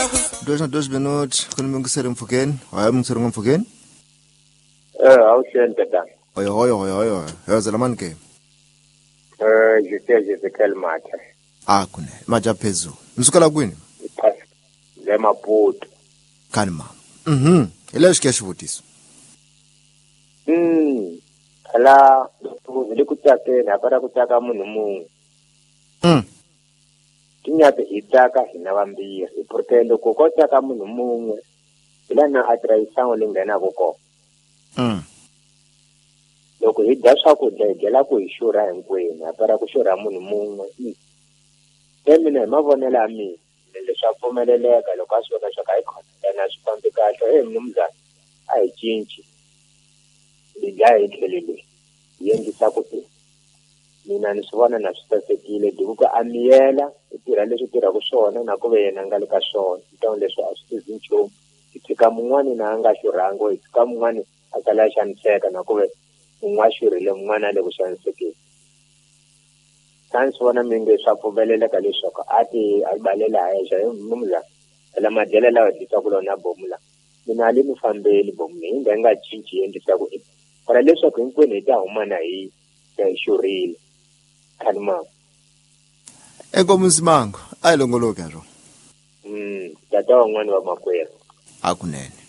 Dos minutos kun mungisere mfukeni hayi mungisere ngomfukeni awuhleli tata hoyo yazela mani ke je kalmatha akune maja phezulu msukela kwini le Maputo kanima ile shikeshivutiso ala uzile kutsakela para kutsaka munhu munhu tinyate hitaka hina vambirhi porque loko ko tsaka munhu mun'we hilana a tirhisango le nghenaka kona loko hi dya swakudya hi dyela ku hi xurha hinkwenu apara ku xurha munhu mun'we mina hi mavonelo ya mina leswa pfumeleleka loko a swi vona swa ka hi khonekana swi fambi kahle mnumzana a hi cinci hi dya hi tlhelo leyi hi endlisa ku mina ni swi vona na swi sasekile ku amiyela hi tirha leswi tirhaka swona na ku ve yena nga le ka swona ntongo leswi a swi tizi nchumu hi tshika mun'wani na a nga xurhango hi tshika mun'wani a kala xaniseka na ku ve un'we a xurhile mun'wana le ku xanisekeni a ni swi vona mi nge swa pfumeleleka leswaku a balela hexa hi mnumzana la madyele lawa hi tisa ku lona bomu la mina le mi fambeli bomu leyi hi nga cinci hi endlisa ku fara leswaku hinkwenu hi ta humana hi xurhile kanima enkomusi mango ayilongoloka ro tata wan'wani wa makwerhu akunene